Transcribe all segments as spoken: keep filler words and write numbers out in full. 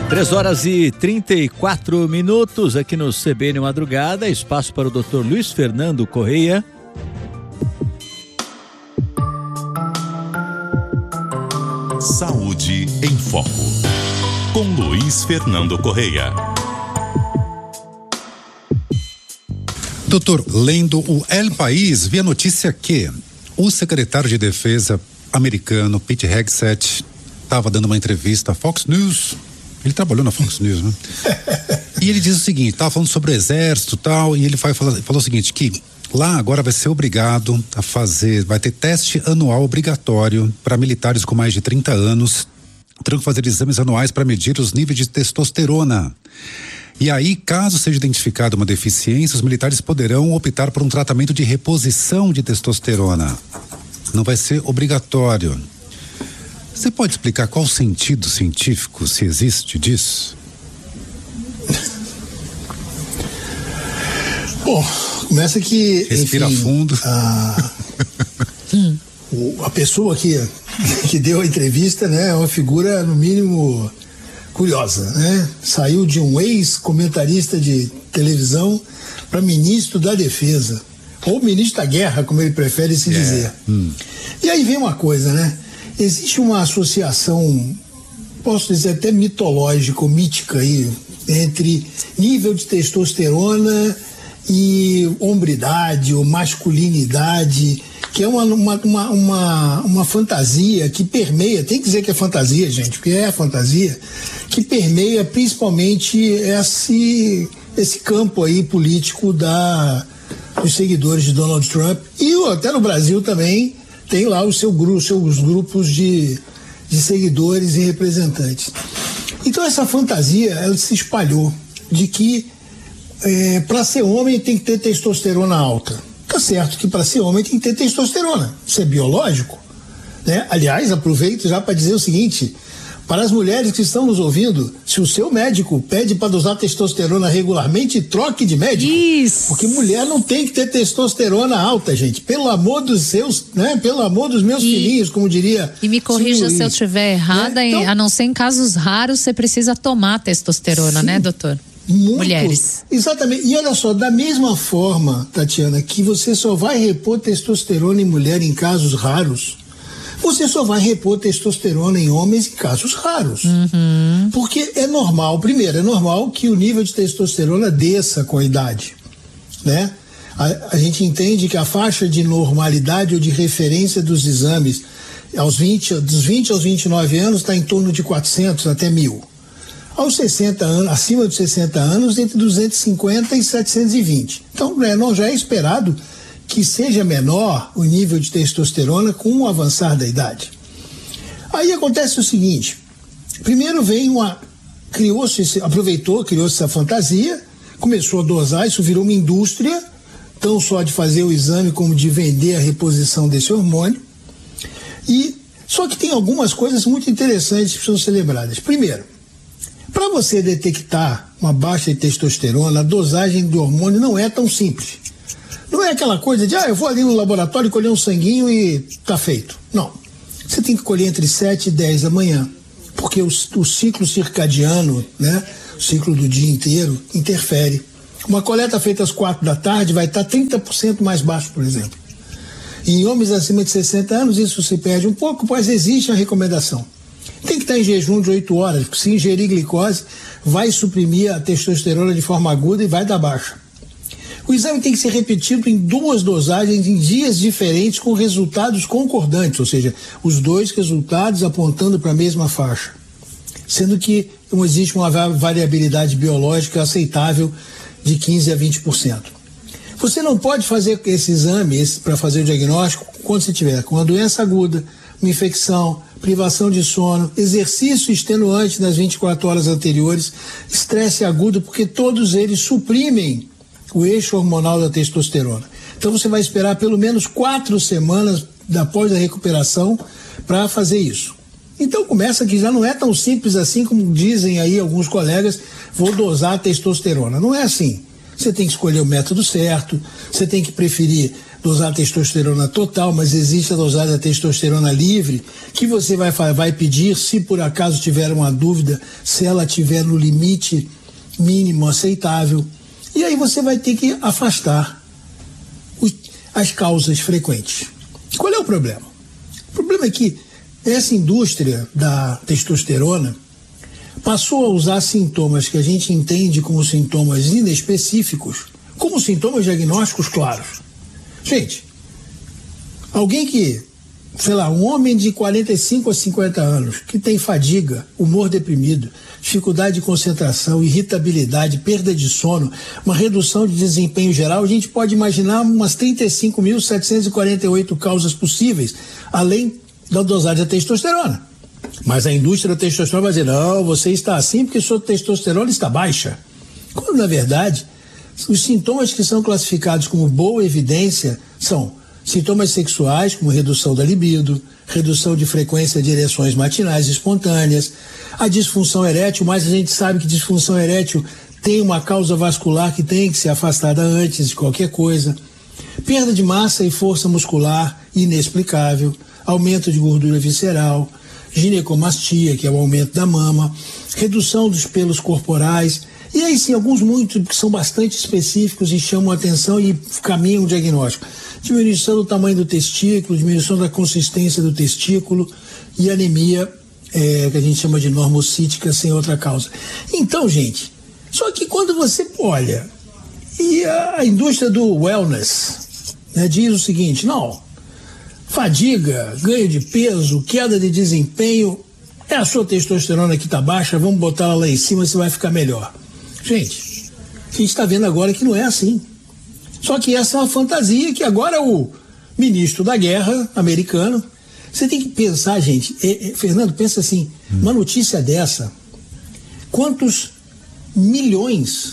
três horas e trinta e quatro minutos aqui no C B N Madrugada, espaço para o doutor Luiz Fernando Correia. Saúde em Foco, com Luiz Fernando Correia. Doutor, lendo o El País, vi a notícia que o secretário de Defesa americano, Pete Hegseth, estava dando uma entrevista à Fox News. Ele trabalhou na Fox News, né? E ele diz o seguinte, estava falando sobre o exército e tal, e ele vai falar, falou o seguinte, que lá agora vai ser obrigado a fazer, vai ter teste anual obrigatório para militares com mais de trinta anos, terão que fazer exames anuais para medir os níveis de testosterona. E aí, caso seja identificada uma deficiência, os militares poderão optar por um tratamento de reposição de testosterona. Não vai ser obrigatório. Você pode explicar qual o sentido científico, se existe, disso? Bom, começa que... Respira enfim, fundo. A, o, a pessoa que, que deu a entrevista, né, é uma figura, no mínimo, curiosa, né? Saiu de um ex-comentarista de televisão para ministro da Defesa, ou ministro da Guerra, como ele prefere se é. dizer. Hum. E aí vem uma coisa, né? Existe uma associação, posso dizer até mitológica ou mítica aí, entre nível de testosterona e hombridade ou masculinidade, que é uma, uma, uma, uma, uma fantasia que permeia, tem que dizer que é fantasia, gente, porque é fantasia, que permeia principalmente esse, esse campo aí político da, dos seguidores de Donald Trump, e até no Brasil também tem lá os seu grupo, seus grupos de, de seguidores e representantes. Então essa fantasia, ela se espalhou de que é, para ser homem tem que ter testosterona alta. Tá certo que para ser homem tem que ter testosterona, isso é biológico, né? Aliás, aproveito já para dizer o seguinte, para as mulheres que estão nos ouvindo, se o seu médico pede para usar testosterona regularmente, troque de médico. Isso. Porque mulher não tem que ter testosterona alta, gente. Pelo amor dos seus, né? Pelo amor dos meus e, filhinhos, como diria. E me corrija se eu estiver errada, né? Então, a não ser em casos raros, você precisa tomar testosterona, sim, né, doutor? Muito, mulheres. Exatamente. E olha só, da mesma forma, Tatiana, que você só vai repor testosterona em mulher em casos raros, você só vai repor testosterona em homens em casos raros. Uhum. Porque é normal, primeiro, é normal que o nível de testosterona desça com a idade, né? A, a gente entende que a faixa de normalidade ou de referência dos exames aos vinte, dos vinte aos vinte e nove anos está em torno de quatrocentos até mil. Aos sessenta anos, acima dos sessenta anos, entre duzentos e cinquenta e setecentos e vinte. Então, não, já é esperado que seja menor o nível de testosterona com o avançar da idade. Aí acontece o seguinte, primeiro vem uma, criou-se, aproveitou, criou-se essa fantasia, começou a dosar, isso virou uma indústria, não só de fazer o exame como de vender a reposição desse hormônio, e só que tem algumas coisas muito interessantes que precisam ser lembradas. Primeiro, para você detectar uma baixa de testosterona, a dosagem do hormônio não é tão simples. Não é aquela coisa de, ah, eu vou ali no laboratório colher um sanguinho e tá feito. Não. Você tem que colher entre sete e dez da manhã, porque o, o ciclo circadiano, né, o ciclo do dia inteiro, interfere. Uma coleta feita às quatro da tarde vai estar trinta por cento mais baixo, por exemplo. E em homens acima de sessenta anos isso se perde um pouco, mas existe a recomendação. Tem que estar em jejum de oito horas, porque se ingerir glicose vai suprimir a testosterona de forma aguda e vai dar baixa. O exame tem que ser repetido em duas dosagens em dias diferentes com resultados concordantes, ou seja, os dois resultados apontando para a mesma faixa, sendo que não existe uma variabilidade biológica aceitável de quinze a vinte por cento. Você não pode fazer esse exame esse, para fazer o diagnóstico quando você tiver com uma doença aguda, uma infecção, privação de sono, exercício extenuante nas vinte e quatro horas anteriores, estresse agudo, porque todos eles suprimem o eixo hormonal da testosterona. Então você vai esperar pelo menos quatro semanas após a recuperação para fazer isso. Então começa que já não é tão simples assim como dizem aí alguns colegas, vou dosar a testosterona. Não é assim. Você tem que escolher o método certo, você tem que preferir dosar testosterona total, mas existe a dosagem da testosterona livre, que você vai, vai pedir, se por acaso tiver uma dúvida, se ela tiver no limite mínimo aceitável. E aí você vai ter que afastar os, as causas frequentes. Qual é o problema? O problema é que essa indústria da testosterona passou a usar sintomas que a gente entende como sintomas inespecíficos, como sintomas diagnósticos claros. Gente, alguém que, sei lá, um homem de quarenta e cinco a cinquenta anos, que tem fadiga, humor deprimido, dificuldade de concentração, irritabilidade, perda de sono, uma redução de desempenho geral, a gente pode imaginar umas trinta e cinco mil setecentas e quarenta e oito causas possíveis, além da dosagem da testosterona. Mas a indústria da testosterona vai dizer, não, você está assim porque sua testosterona está baixa. Quando, na verdade, os sintomas que são classificados como boa evidência são sintomas sexuais, como redução da libido, redução de frequência de ereções matinais espontâneas, a disfunção erétil, mas a gente sabe que disfunção erétil tem uma causa vascular que tem que ser afastada antes de qualquer coisa, perda de massa e força muscular inexplicável, aumento de gordura visceral, ginecomastia, que é o aumento da mama, redução dos pelos corporais, e aí sim, alguns muitos que são bastante específicos e chamam a atenção e caminham o diagnóstico. Diminuição do tamanho do testículo, diminuição da consistência do testículo e anemia, é, que a gente chama de normocítica, sem outra causa. Então, gente, só que quando você olha, e a, a indústria do wellness, né, diz o seguinte, não, fadiga, ganho de peso, queda de desempenho, é a sua testosterona que está baixa, vamos botar ela lá em cima, você vai ficar melhor. Gente, a gente está vendo agora que não é assim. Só que essa é uma fantasia que agora o ministro da guerra americano, você tem que pensar, gente, é, é, Fernando, pensa assim, hum. uma notícia dessa, quantos milhões,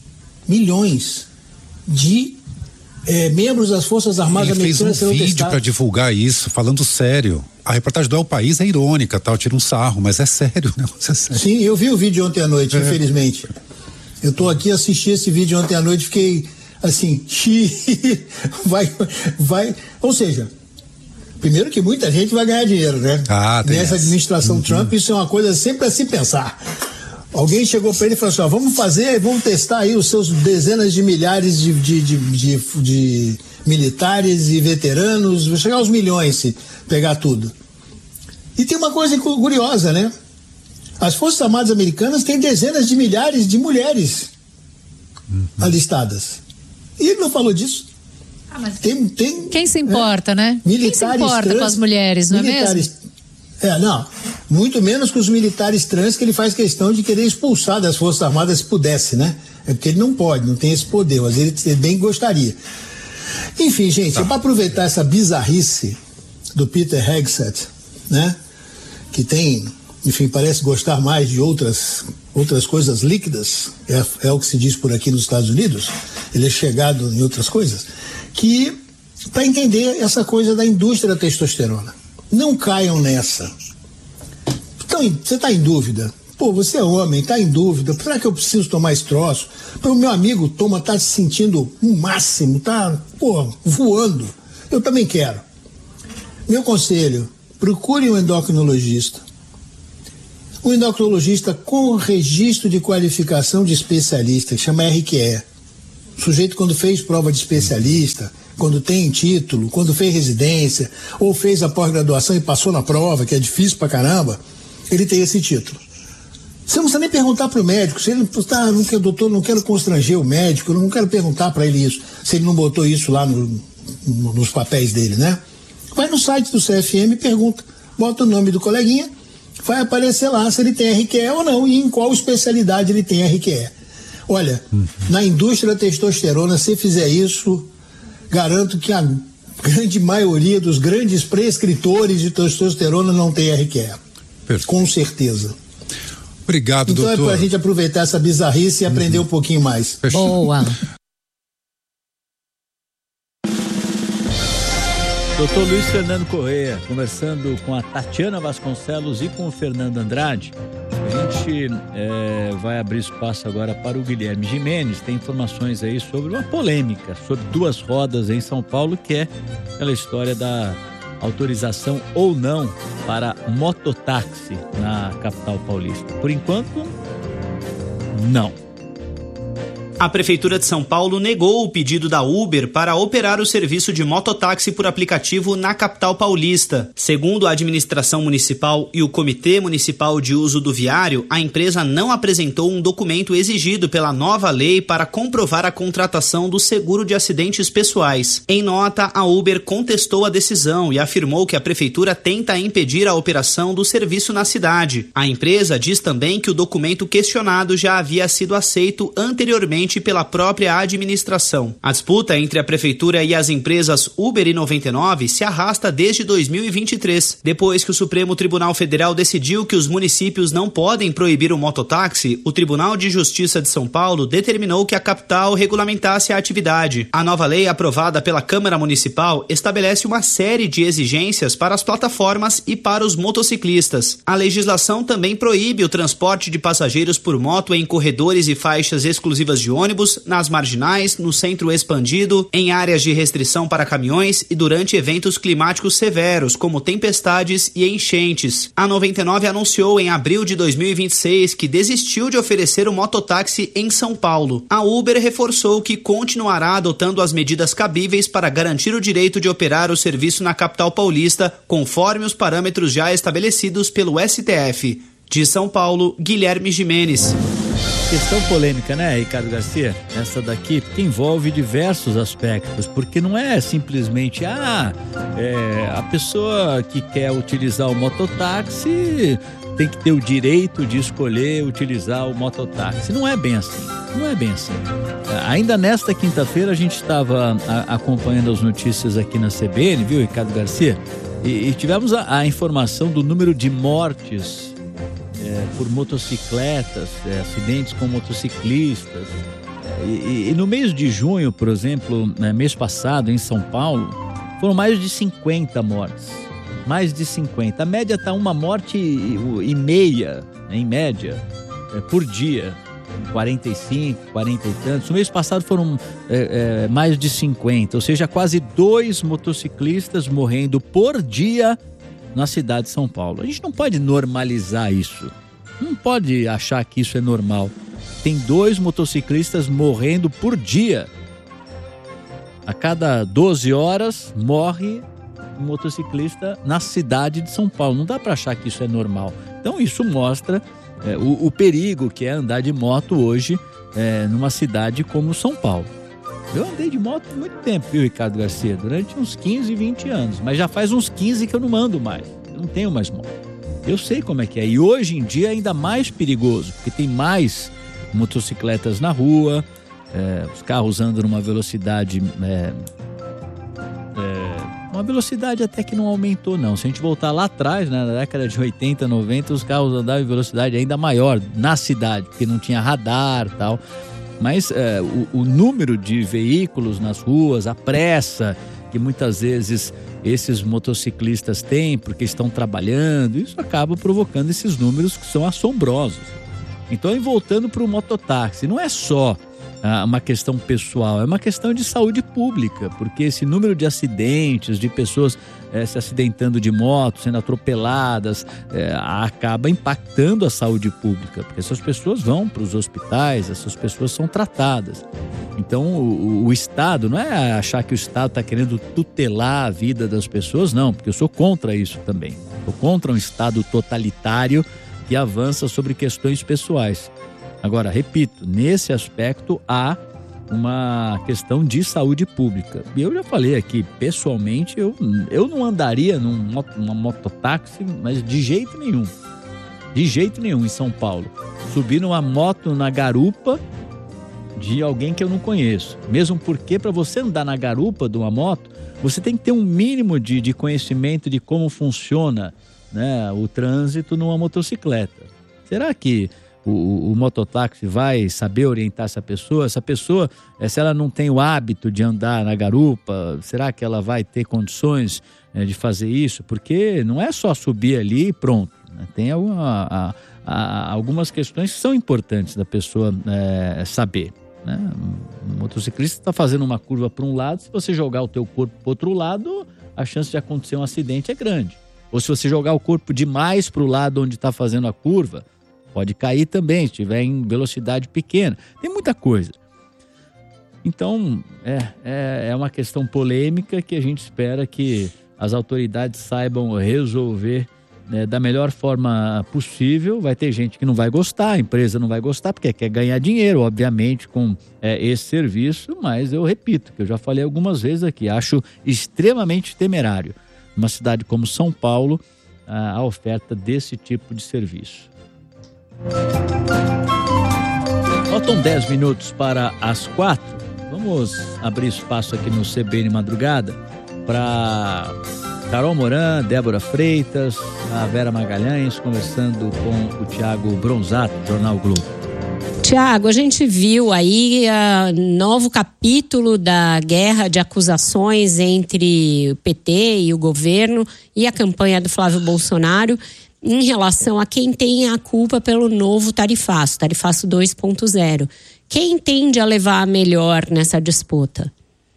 milhões de É, membros das Forças Armadas Ele Americanas fez um vídeo para divulgar isso, falando sério. A reportagem do El País é irônica, tal, tira um sarro, mas é sério, né? É sério. Sim, eu vi o vídeo ontem à noite, é. infelizmente. Eu tô aqui, assisti esse vídeo ontem à noite, fiquei assim, vai, vai, ou seja, primeiro que muita gente vai ganhar dinheiro, né? Ah, tem Nessa essa. administração uhum. Trump, isso é uma coisa sempre a se pensar. Alguém chegou para ele e falou assim, ó, vamos fazer, vamos testar aí os seus dezenas de milhares de, de, de, de, de militares e veteranos, vai chegar aos milhões se pegar tudo. E tem uma coisa curiosa, né? As Forças Armadas Americanas têm dezenas de milhares de mulheres uhum. alistadas. E ele não falou disso. Ah, mas tem, tem, quem se importa, é, né? Militares quem se importa trans, com as mulheres, não é mesmo? É, não, muito menos com os militares trans, que ele faz questão de querer expulsar das Forças Armadas se pudesse, né? É porque ele não pode, não tem esse poder, mas ele, ele bem gostaria. Enfim, gente, tá. para aproveitar essa bizarrice do Peter Hegseth, né? Que tem, enfim, parece gostar mais de outras, outras coisas líquidas, é, é o que se diz por aqui nos Estados Unidos, ele é chegado em outras coisas, que para entender essa coisa da indústria da testosterona. Não caiam nessa. Então, você está em dúvida? Pô, você é homem, está em dúvida. Será que eu preciso tomar esse troço? O meu amigo toma, está se sentindo um máximo, está, pô, voando. Eu também quero. Meu conselho, procure um endocrinologista. Um endocrinologista com registro de qualificação de especialista, que chama R Q E. O sujeito, quando fez prova de especialista, quando tem título, quando fez residência, ou fez a pós-graduação e passou na prova, que é difícil pra caramba, ele tem esse título. Você não precisa nem perguntar pro médico, se ele tá, não quer, doutor, não quero constranger o médico, eu não quero perguntar para ele isso, se ele não botou isso lá no, no, nos papéis dele, né? Vai no site do C F M e pergunta, bota o nome do coleguinha, vai aparecer lá se ele tem R Q E ou não, e em qual especialidade ele tem R Q E. Olha, uhum. na indústria da testosterona, se fizer isso, garanto que a grande maioria dos grandes prescritores de testosterona não tem R Q E. Perfeito. Com certeza. Obrigado, então doutor. Então é pra gente aproveitar essa bizarrice e aprender uhum. um pouquinho mais. Fechou. Boa. doutor Luiz Fernando Corrêa, conversando com a Tatiana Vasconcelos e com o Fernando Andrade. A gente é, vai abrir espaço agora para o Guilherme Gimenez. Tem informações aí sobre uma polêmica sobre duas rodas em São Paulo, que é aquela história da autorização ou não para mototáxi na capital paulista. Por enquanto, não. A Prefeitura de São Paulo negou o pedido da Uber para operar o serviço de mototáxi por aplicativo na capital paulista. Segundo a administração municipal e o Comitê Municipal de Uso do Viário, a empresa não apresentou um documento exigido pela nova lei para comprovar a contratação do seguro de acidentes pessoais. Em nota, a Uber contestou a decisão e afirmou que a Prefeitura tenta impedir a operação do serviço na cidade. A empresa diz também que o documento questionado já havia sido aceito anteriormente pela própria administração. A disputa entre a Prefeitura e as empresas Uber e noventa e nove se arrasta desde dois mil e vinte e três. Depois que o Supremo Tribunal Federal decidiu que os municípios não podem proibir o mototáxi, o Tribunal de Justiça de São Paulo determinou que a capital regulamentasse a atividade. A nova lei aprovada pela Câmara Municipal estabelece uma série de exigências para as plataformas e para os motociclistas. A legislação também proíbe o transporte de passageiros por moto em corredores e faixas exclusivas de ônibus, nas marginais, no centro expandido, em áreas de restrição para caminhões e durante eventos climáticos severos, como tempestades e enchentes. A noventa e nove anunciou em abril de dois mil e vinte e seis que desistiu de oferecer o mototáxi em São Paulo. A Uber reforçou que continuará adotando as medidas cabíveis para garantir o direito de operar o serviço na capital paulista, conforme os parâmetros já estabelecidos pelo S T F. De São Paulo, Guilherme Gimenez. Questão polêmica, né, Ricardo Garcia? Essa daqui que envolve diversos aspectos, porque não é simplesmente, ah, é, a pessoa que quer utilizar o mototáxi tem que ter o direito de escolher utilizar o mototáxi. Não é bem assim, não é bem assim. Ainda nesta quinta-feira a gente estava acompanhando as notícias aqui na C B N, viu, Ricardo Garcia? E, e tivemos a, a informação do número de mortes É, por motocicletas, é, acidentes com motociclistas. É, e, e no mês de junho, por exemplo, né, mês passado, em São Paulo, foram mais de cinquenta mortes. Mais de cinquenta. A média está uma morte e, e meia, né, em média, é, por dia. quarenta e cinco, quarenta e tantos. No mês passado foram é, é, mais de cinquenta, ou seja, quase dois motociclistas morrendo por dia na cidade de São Paulo. A gente não pode normalizar isso. Não pode achar que isso é normal. Tem dois motociclistas morrendo por dia. A cada doze horas morre um motociclista na cidade de São Paulo. Não dá para achar que isso é normal. Então isso mostra é, o, o perigo que é andar de moto hoje é, numa cidade como São Paulo. Eu andei de moto há muito tempo, viu, Ricardo Garcia? Durante uns quinze, vinte anos. Mas já faz uns quinze que eu não ando mais. Eu não tenho mais moto. Eu sei como é que é. E hoje em dia é ainda mais perigoso, porque tem mais motocicletas na rua, é, os carros andam numa velocidade... É, é, uma velocidade até que não aumentou, não. Se a gente voltar lá atrás, né, na década de oitenta, noventa, os carros andavam em velocidade ainda maior na cidade, porque não tinha radar e tal... Mas é, o, o número de veículos nas ruas, a pressa que muitas vezes esses motociclistas têm porque estão trabalhando, isso acaba provocando esses números que são assombrosos. Então, voltando para o mototáxi, não é só ah, uma questão pessoal, é uma questão de saúde pública, porque esse número de acidentes, de pessoas eh, se acidentando de moto, sendo atropeladas, eh, acaba impactando a saúde pública, porque essas pessoas vão para os hospitais, essas pessoas são tratadas. Então, o, o Estado, não é achar que o Estado está querendo tutelar a vida das pessoas, não, porque eu sou contra isso também. Sou contra um Estado totalitário que avança sobre questões pessoais. Agora, repito, nesse aspecto há uma questão de saúde pública. E eu já falei aqui, pessoalmente, eu, eu não andaria num, numa mototáxi, mas de jeito nenhum. De jeito nenhum em São Paulo. Subir numa moto na garupa de alguém que eu não conheço. Mesmo porque para você andar na garupa de uma moto, você tem que ter um mínimo de, de conhecimento de como funciona, né, o trânsito numa motocicleta. Será que o, o mototáxi vai saber orientar essa pessoa? Essa pessoa, se ela não tem o hábito de andar na garupa, será que ela vai ter condições é, de fazer isso? Porque não é só subir ali e pronto. Né? Tem uma, a, há algumas questões que são importantes da pessoa é, saber, né? Um motociclista está fazendo uma curva para um lado, se você jogar o teu corpo para o outro lado, a chance de acontecer um acidente é grande. Ou se você jogar o corpo demais para o lado onde está fazendo a curva, pode cair também, se estiver em velocidade pequena. Tem muita coisa. Então, é, é, é uma questão polêmica que a gente espera que as autoridades saibam resolver, né, da melhor forma possível. Vai ter gente que não vai gostar, a empresa não vai gostar, porque quer ganhar dinheiro, obviamente, com é, esse serviço, mas eu repito, que eu já falei algumas vezes aqui, acho extremamente temerário, numa cidade como São Paulo, a, a oferta desse tipo de serviço. Faltam dez minutos para as quatro. Vamos abrir espaço aqui no C B N Madrugada para Carol Moran, Débora Freitas, a Vera Magalhães conversando com o Tiago Bronzato, Jornal Globo. Tiago, a gente viu aí a novo capítulo da guerra de acusações entre o P T e o governo e a campanha do Flávio Bolsonaro em relação a quem tem a culpa pelo novo tarifaço, tarifaço dois ponto zero. Quem tende a levar a melhor nessa disputa?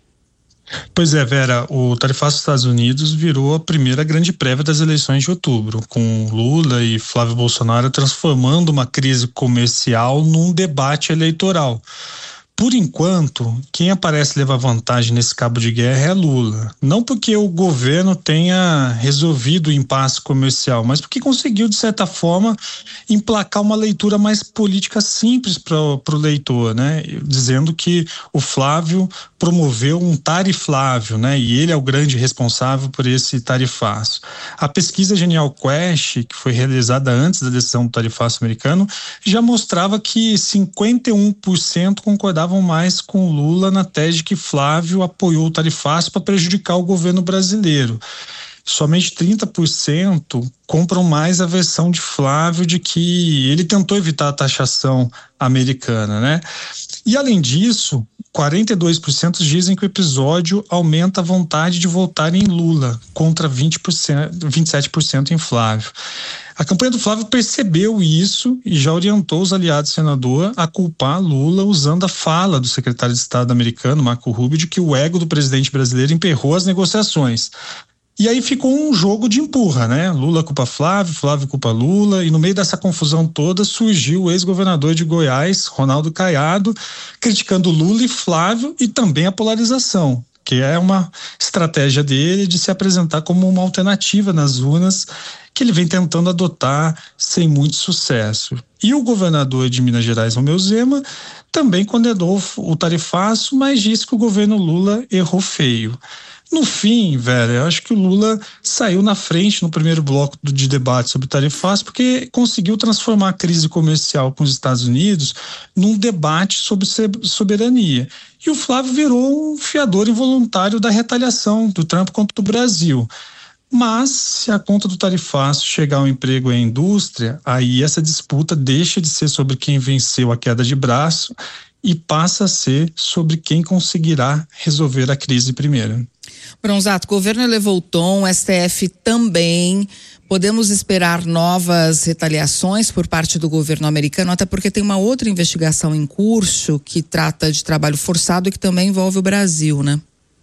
Pois é, Vera, o tarifaço dos Estados Unidos virou a primeira grande prévia das eleições de outubro, com Lula e Flávio Bolsonaro transformando uma crise comercial num debate eleitoral. Por enquanto, quem aparece levar vantagem nesse cabo de guerra é Lula. Não porque o governo tenha resolvido o impasse comercial, mas porque conseguiu, de certa forma, emplacar uma leitura mais política simples para o leitor, né? Dizendo que o Flávio promoveu um tariflávio, né? E ele é o grande responsável por esse tarifaço. A pesquisa Genial Quest, que foi realizada antes da decisão do tarifaço americano, já mostrava que cinquenta e um por cento concordavam mais com Lula na tese de que Flávio apoiou o tarifaço para prejudicar o governo brasileiro. Somente trinta por cento compram mais a versão de Flávio de que ele tentou evitar a taxação americana, né? E além disso, quarenta e dois por cento dizem que o episódio aumenta a vontade de votar em Lula, contra vinte por cento, vinte e sete por cento em Flávio. A campanha do Flávio percebeu isso e já orientou os aliados do senador a culpar Lula usando a fala do secretário de Estado americano, Marco Rubio, de que o ego do presidente brasileiro emperrou as negociações. E aí ficou um jogo de empurra, né? Lula culpa Flávio, Flávio culpa Lula, e no meio dessa confusão toda surgiu o ex-governador de Goiás, Ronaldo Caiado, criticando Lula e Flávio e também a polarização, que é uma estratégia dele de se apresentar como uma alternativa nas urnas, que ele vem tentando adotar sem muito sucesso. E o governador de Minas Gerais, Romeu Zema, também condenou o tarifaço, mas disse que o governo Lula errou feio. No fim, velho, eu acho que o Lula saiu na frente no primeiro bloco de debate sobre tarifaço porque conseguiu transformar a crise comercial com os Estados Unidos num debate sobre soberania. E o Flávio virou um fiador involuntário da retaliação do Trump contra o Brasil. Mas, se a conta do tarifaço chegar ao emprego e à indústria, aí essa disputa deixa de ser sobre quem venceu a queda de braço e passa a ser sobre quem conseguirá resolver a crise primeiro. Bronzato, o governo elevou o tom, o S T F também. Podemos esperar novas retaliações por parte do governo americano, até porque tem uma outra investigação em curso que trata de trabalho forçado e que também envolve o Brasil, né?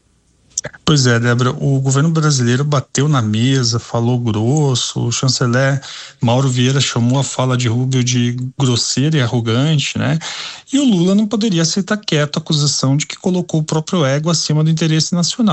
Pois é, Débora, o governo brasileiro bateu na mesa, falou grosso, o chanceler Mauro Vieira chamou a fala de Rubio de grosseira e arrogante, né? E o Lula não poderia aceitar quieto a acusação de que colocou o próprio ego acima do interesse nacional.